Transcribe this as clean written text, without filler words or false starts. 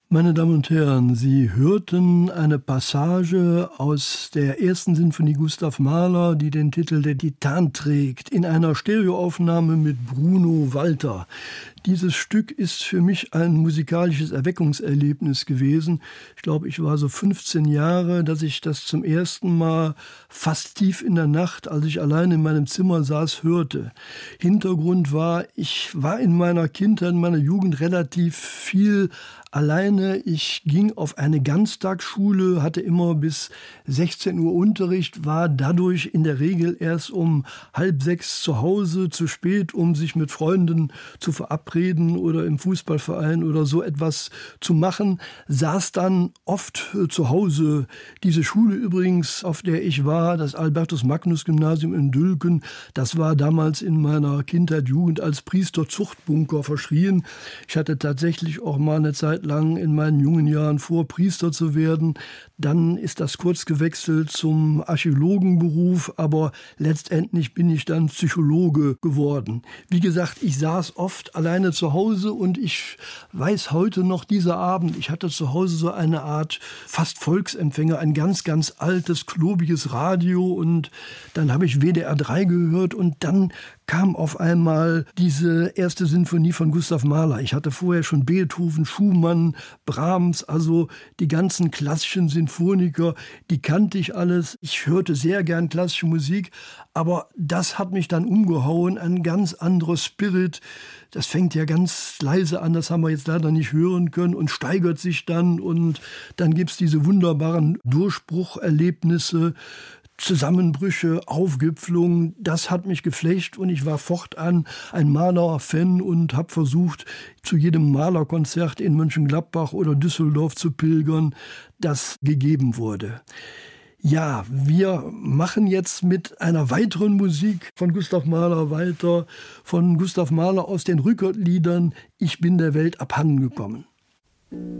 Meine Damen und Herren, Sie hörten eine Passage aus der ersten Sinfonie Gustav Mahler, die den Titel Der Titan trägt, in einer Stereoaufnahme mit Bruno Walter. Dieses Stück ist für mich ein musikalisches Erweckungserlebnis gewesen. Ich glaube, ich war so 15 Jahre, dass ich das zum ersten Mal fast tief in der Nacht, als ich allein in meinem Zimmer saß, hörte. Hintergrund war, ich war in meiner Kindheit, in meiner Jugend relativ viel alleine. Ich ging auf eine Ganztagsschule, hatte immer bis 16 Uhr Unterricht, war dadurch in der Regel erst um 5:30 zu Hause, zu spät, um sich mit Freunden zu verabreden oder im Fußballverein oder so etwas zu machen, saß dann oft zu Hause. Diese Schule übrigens, auf der ich war, das Albertus-Magnus-Gymnasium in Dülken, das war damals in meiner Kindheit, Jugend als Priester-Zuchtbunker verschrien. Ich hatte tatsächlich auch mal eine Zeit lang in meinen jungen Jahren vor, Priester zu werden. Dann ist das kurz gewechselt zum Archäologenberuf, aber letztendlich bin ich dann Psychologe geworden. Wie gesagt, ich saß oft alleine zu Hause und ich weiß heute noch, dieser Abend, ich hatte zu Hause so eine Art fast Volksempfänger, ein ganz, ganz altes, klobiges Radio, und dann habe ich WDR 3 gehört und dann kam auf einmal diese erste Sinfonie von Gustav Mahler. Ich hatte vorher schon Beethoven, Schumann, Brahms, also die ganzen klassischen Sinfoniker, die kannte ich alles. Ich hörte sehr gern klassische Musik, aber das hat mich dann umgehauen, ein ganz anderer Spirit. Das fängt ja ganz leise an, das haben wir jetzt leider nicht hören können, und steigert sich dann, und dann gibt's diese wunderbaren Durchbrucherlebnisse, Zusammenbrüche, Aufgipfelungen. Das hat mich geflecht und ich war fortan ein Mahler-Fan und habe versucht, zu jedem Mahler-Konzert in Mönchengladbach oder Düsseldorf zu pilgern, das gegeben wurde. Ja, wir machen jetzt mit einer weiteren Musik von Gustav Mahler weiter, von Gustav Mahler aus den Rückert-Liedern Ich bin der Welt abhandengekommen.